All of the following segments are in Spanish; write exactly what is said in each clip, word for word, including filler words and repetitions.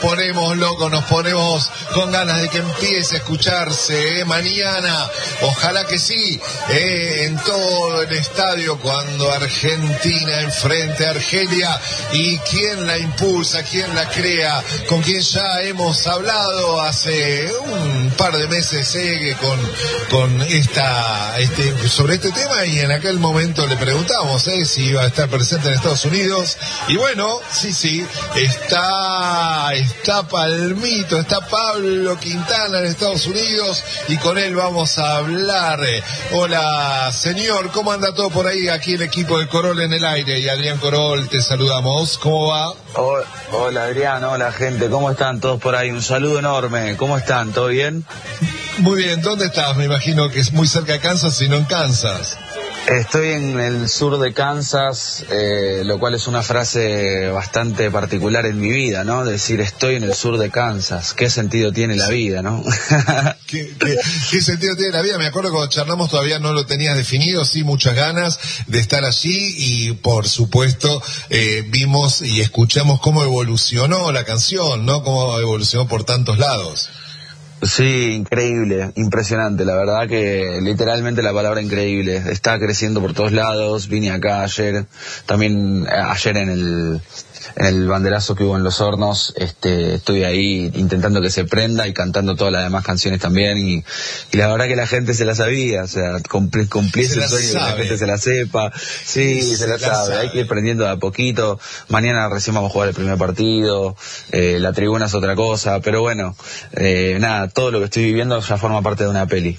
ponemos locos, nos ponemos con ganas de que empiece a escucharse, ¿eh? Mañana, ojalá que sí, ¿eh? En todo el estadio cuando Argentina enfrente a Argelia. ¿Y quién la impulsa, quién la crea? Con quien ya hemos hablado hace un par de meses ¿eh? con, con esta, este, sobre este tema, y en aquel momento le preguntamos ¿eh? si iba a estar presente en Estados Unidos. Y bueno, sí, sí, está, está Palmito, está Pablo Quintana en Estados Unidos, y con él vamos a hablar. Hola, señor, ¿cómo anda todo por ahí? Aquí el equipo de Corol en el aire, y Adrián Corol, te saludamos. ¿Cómo va? Hola, hola Adrián, hola gente, ¿cómo están todos por ahí? Un saludo enorme, ¿cómo están? ¿Todo bien? Muy bien, ¿dónde estás? Me imagino que es muy cerca de Kansas, y no en Kansas. Estoy en el sur de Kansas, eh, lo cual es una frase bastante particular en mi vida, ¿no? Decir, estoy en el sur de Kansas, ¿qué sentido tiene la vida, no? ¿Qué, qué, ¿Qué sentido tiene la vida? Me acuerdo cuando charlamos todavía no lo tenías definido, sí, muchas ganas de estar allí, y por supuesto eh, vimos y escuchamos cómo evolucionó la canción, ¿no? Cómo evolucionó por tantos lados. Sí, increíble, impresionante, la verdad que literalmente la palabra increíble, está creciendo por todos lados. Vine acá ayer, también ayer en el en el banderazo que hubo en Los Hornos, este, estuve ahí intentando que se prenda y cantando todas las demás canciones también, y, y la verdad que la gente se la sabía, o sea, cumplí, cumplí ese sueño de que la gente se la sepa, sí, se, se la, la sabe. sabe, hay que ir prendiendo de a poquito. Mañana recién vamos a jugar el primer partido, eh, la tribuna es otra cosa, pero bueno, eh, nada, todo lo que estoy viviendo ya forma parte de una peli.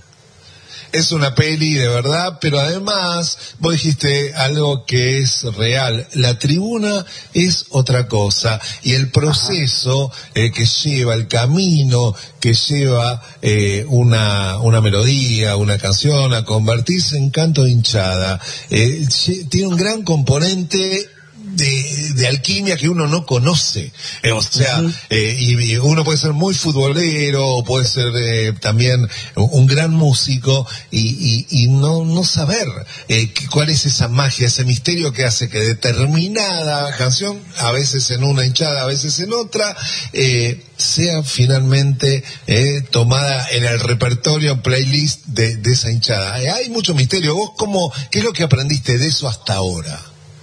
Es una peli de verdad, pero además vos dijiste algo que es real. La tribuna es otra cosa, y el proceso eh, que lleva, el camino que lleva eh, una una melodía, una canción a convertirse en canto de hinchada, eh, tiene un gran componente De, de alquimia que uno no conoce, eh, o sea, uh-huh. eh, y, y uno puede ser muy futbolero, puede ser eh, también un gran músico, y, y, y no no saber eh, cuál es esa magia, ese misterio que hace que determinada canción, a veces en una hinchada, a veces en otra, eh, sea finalmente eh, tomada en el repertorio, playlist de, de esa hinchada. Eh, hay mucho misterio. ¿Vos cómo, qué es lo que aprendiste de eso hasta ahora?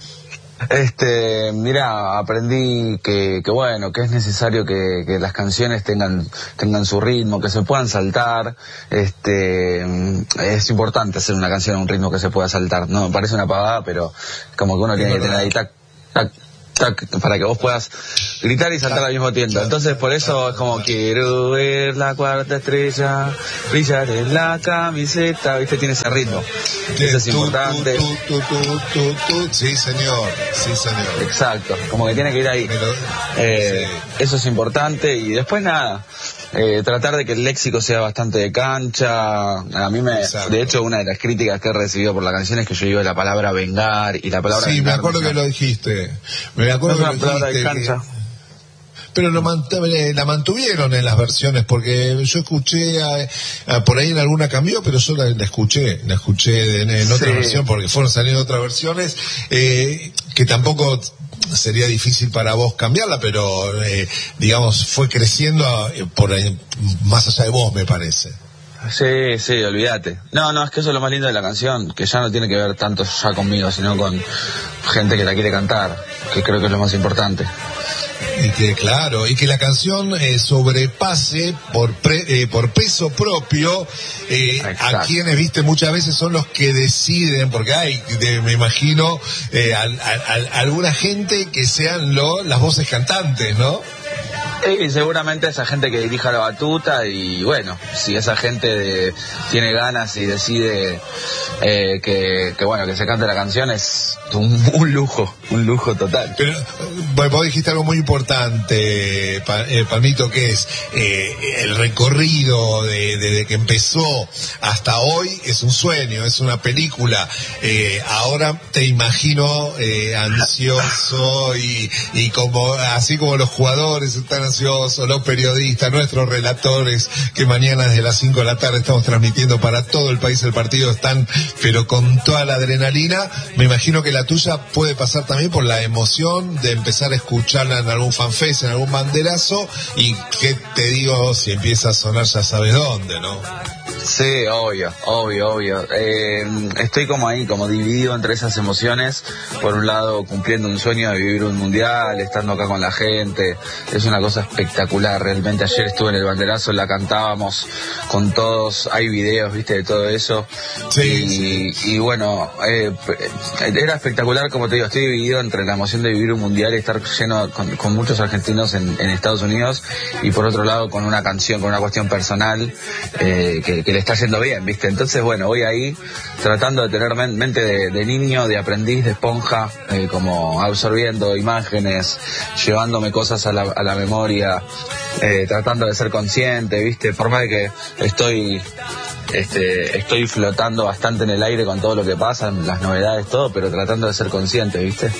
Este, mira, aprendí que, que bueno, que es necesario que, que las canciones tengan, tengan su ritmo, que se puedan saltar. Este, es importante hacer una canción a un ritmo que se pueda saltar. No, me parece una pavada, pero como que uno tiene que tener ahí tac, tac, tac, para que vos puedas gritar y saltar al mismo tiempo. Entonces por eso es como, quiero ver la cuarta estrella brillar en la camiseta, viste, tiene ese ritmo. Eso es importante. Tu, tu, tu, tu, tu. Sí, señor, sí, señor. Exacto, como que tiene que ir ahí. Eh, sí. Eso es importante, y después nada, eh, tratar de que el léxico sea bastante de cancha. A mí me, Exacto. De hecho, una de las críticas que he recibido por la canción es que yo digo la palabra vengar, y la palabra sí, vengar, me acuerdo que lo dijiste. Me acuerdo no es que una lo palabra dijiste. de cancha. Que... Pero lo mant- la mantuvieron en las versiones, porque yo escuché a, a, por ahí en alguna cambió, pero yo la, la escuché, la escuché en, en otra sí. versión, porque fueron saliendo otras versiones, eh, que tampoco sería difícil para vos cambiarla, pero eh, digamos fue creciendo eh, por ahí, más allá de vos, me parece. Sí, sí, olvídate. No, no, es que eso es lo más lindo de la canción, que ya no tiene que ver tanto ya conmigo, sino con gente que la quiere cantar, que creo que es lo más importante. Y que claro, y que la canción eh, sobrepase por pre, eh, por peso propio eh, a quienes, viste, muchas veces son los que deciden, porque hay, de, me imagino, eh, al, al, alguna gente que sean lo, las voces cantantes, ¿no? Y seguramente esa gente que dirija la batuta, y bueno, si esa gente de, tiene ganas y decide eh, que, que bueno, que se cante la canción, es un, un lujo, un lujo total. Pero bueno, vos dijiste algo muy importante, pa, eh, Palmito, que es eh, el recorrido de, desde que empezó hasta hoy es un sueño, es una película. Eh, ahora te imagino eh, ansioso y, y como así como los jugadores están ansiosos, los periodistas, nuestros relatores, que mañana desde las cinco de la tarde estamos transmitiendo para todo el país el partido, están pero con toda la adrenalina. Me imagino que la tuya puede pasar también también por la emoción de empezar a escucharla en algún fanfest, en algún banderazo, y qué te digo, si empieza a sonar ya sabes dónde, ¿no? Sí, obvio, obvio, obvio. Eh, estoy como ahí, como dividido entre esas emociones. Por un lado, cumpliendo un sueño de vivir un mundial, estando acá con la gente. Es una cosa espectacular, realmente. Ayer estuve en el banderazo, la cantábamos con todos. Hay videos, viste, de todo eso. Sí, y, sí. y bueno, eh, era espectacular, como te digo. Estoy dividido entre la emoción de vivir un mundial y estar lleno con, con muchos argentinos en, en Estados Unidos. Y por otro lado, con una canción, con una cuestión personal, eh, que, que le está yendo bien, ¿viste? Entonces, bueno, voy ahí tratando de tener men- mente de, de niño, de aprendiz, de esponja, eh, como absorbiendo imágenes, llevándome cosas a la, a la memoria, eh, tratando de ser consciente, ¿viste? Por más de que estoy, este, estoy flotando bastante en el aire con todo lo que pasa, las novedades, todo, pero tratando de ser consciente, ¿viste?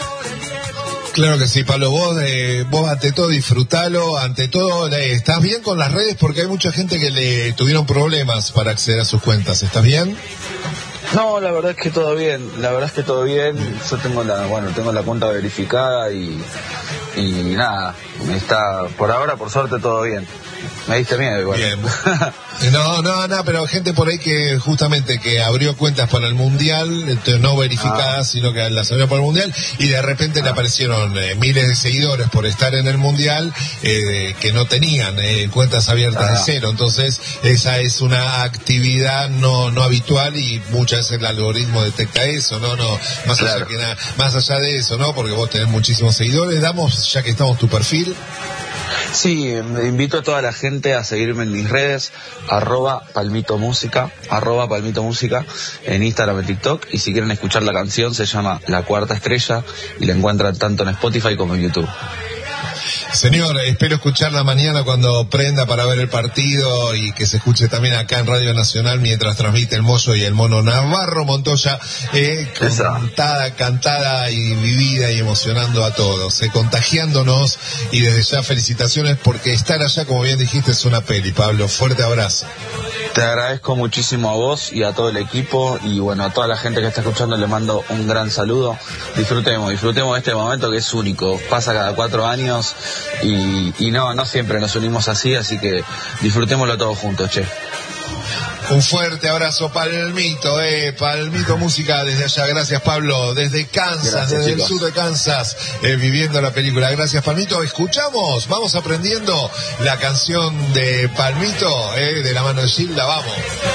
Claro que sí, Pablo, vos, eh, vos ante todo disfrutalo, ante todo, eh, ¿estás bien con las redes? Porque hay mucha gente que le tuvieron problemas para acceder a sus cuentas, ¿estás bien? No, la verdad es que todo bien, la verdad es que todo bien. Yo tengo la, bueno, tengo la cuenta verificada y, y nada, está, por ahora, por suerte, todo bien. Me diste miedo igual. Bien. No, no, no, pero gente por ahí que justamente que abrió cuentas para el Mundial, entonces no verificadas, ah. sino que las abrió para el Mundial, y de repente ah. le aparecieron eh, miles de seguidores por estar en el Mundial, eh, que no tenían eh, cuentas abiertas ah. de cero. Entonces, esa es una actividad no no habitual y muchas veces el algoritmo detecta eso, ¿no? no más, claro. allá que nada, más allá de eso, ¿no? Porque vos tenés muchísimos seguidores. Damos, ya que estamos, tu perfil. Sí, invito a toda la gente a seguirme en mis redes, arroba palmito música, arroba palmito música, en Instagram y TikTok, y si quieren escuchar la canción se llama La Cuarta Estrella y la encuentran tanto en Spotify como en YouTube. Señor, espero escucharla mañana cuando prenda para ver el partido y que se escuche también acá en Radio Nacional mientras transmite el Mozo y el Mono Navarro Montoya, eh, cantada, cantada y vivida y emocionando a todos, eh, contagiándonos, y desde ya felicitaciones porque estar allá, como bien dijiste, es una peli. Pablo, fuerte abrazo. Te agradezco muchísimo a vos y a todo el equipo, y bueno, a toda la gente que está escuchando le mando un gran saludo. Disfrutemos, disfrutemos de este momento que es único, pasa cada cuatro años y, y no, no siempre nos unimos así, así que disfrutémoslo todos juntos, che. Un fuerte abrazo, Palmito, eh, Palmito Música desde allá. Gracias, Pablo, desde Kansas, gracias, desde chicos. El sur de Kansas, eh, viviendo la película. Gracias, Palmito. Escuchamos, vamos aprendiendo la canción de Palmito, eh, de la mano de Gilda, vamos.